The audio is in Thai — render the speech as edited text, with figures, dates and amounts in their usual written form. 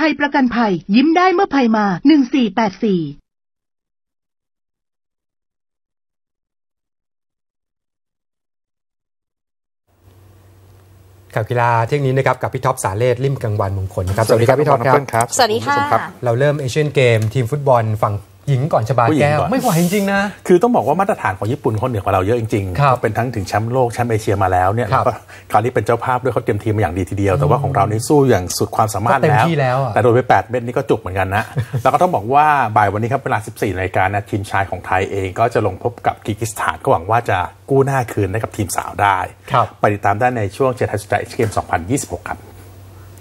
ทยประกันภัยยิ้มได้เมื่อภัยมา1484 ข่าวกีฬาเที่ยงนี้นะครับกับพี่ท็อปสาเลศลิ่มกังวานมงคลนะครับสวัสดีครับพี่ท็อปครับสวัสดีค่ะเราเริ่มเอเชียนเกมทีมฟุตบอลฝั่งหญิงก่อนชบาแก้วไม่ไหวจริงๆนะคือต้องบอกว่ามาตรฐานของญี่ปุ่นเขาเหนือกว่าเราเยอะจริงๆเป็นทั้งถึงแชมป์โลกแชมป์เอเชียมาแล้วเนี่ยแล้วก็คราวนี้เป็นเจ้าภาพด้วยเขาเตรียมทีมมาอย่างดีทีเดียวแต่ว่าของเรานี่สู้อย่างสุดความสามารถแล้วแต่โดนไป8เม็ดนี่ก็จุกเหมือนกันนะแล้วก็ต้องบอกว่าบ่ายวันนี้ครับเวลา 14 นาฬิกานะทีมชายของไทยเองก็จะลงพบกับกิร์กิสถานก็หวังว่าจะกู้หน้าคืนให้กับทีมสาวได้ไปติดตามได้ในช่วงเจ็ดทัศน์เอเชียนเกม 2026 ครับ